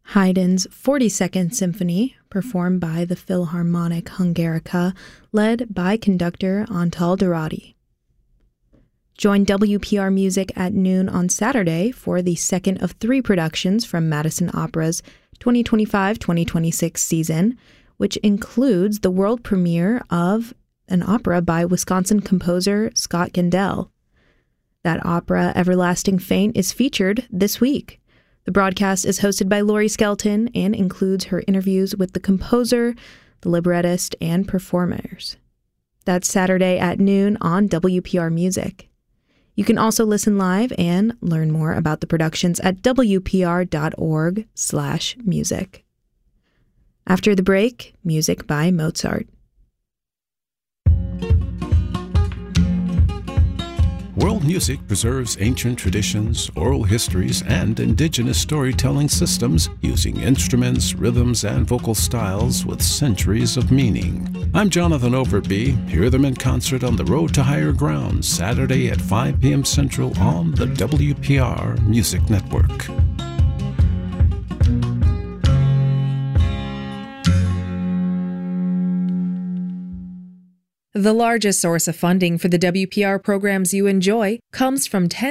Haydn's 42nd Symphony, performed by the Philharmonic Hungarica, led by conductor Antal Dorati. Join WPR Music at noon on Saturday for the second of 3 productions from Madison Opera's 2025-2026 season, which includes the world premiere of an opera by Wisconsin composer Scott Gendel. That opera, Everlasting Faint, is featured this week. The broadcast is hosted by Laurie Skelton and includes her interviews with the composer, the librettist, and performers. That's Saturday at noon on WPR Music. You can also listen live and learn more about the productions at wpr.org/music. After the break, music by Mozart. World music preserves ancient traditions, oral histories, and indigenous storytelling systems using instruments, rhythms, and vocal styles with centuries of meaning. I'm Jonathan Overby. Hear them in concert on the Road to Higher Ground, Saturday at 5 p.m. Central on the WPR Music Network. The largest source of funding for the WPR programs you enjoy comes from 10